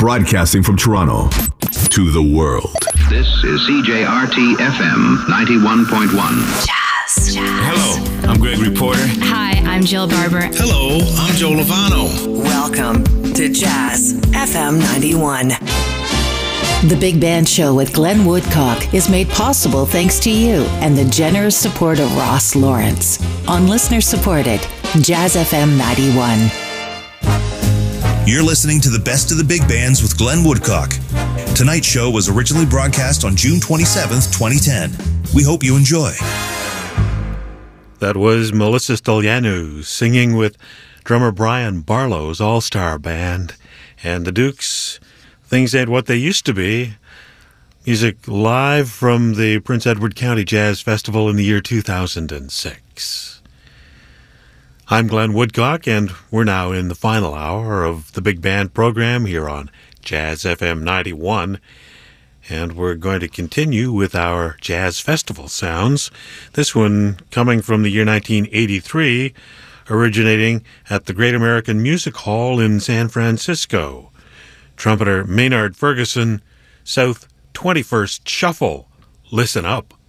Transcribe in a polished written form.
Broadcasting from Toronto to the world. This is CJRT FM 91.1. Jazz. Hello, I'm Gregory Porter. Hi, I'm Jill Barber. Hello, I'm Joe Lovano. Welcome to Jazz FM 91. The Big Band Show with Glenn Woodcock is made possible thanks to you and the generous support of Ross Lawrence on listener-supported Jazz FM 91. You're listening to the best of the big bands with Glenn Woodcock. Tonight's show was originally broadcast on June 27th, 2010. We hope you enjoy. That was Melissa Stolyanu singing with drummer Brian Barlow's All-Star Band and the Dukes. Things Ain't What They Used to Be. Music live from the Prince Edward County Jazz Festival in the year 2006. I'm Glenn Woodcock, and we're now in the final hour of the Big Band program here on Jazz FM 91. And we're going to continue with our Jazz Festival sounds. This one coming from the year 1983, originating at the Great American Music Hall in San Francisco. Trumpeter Maynard Ferguson, South 21st Shuffle. Listen up.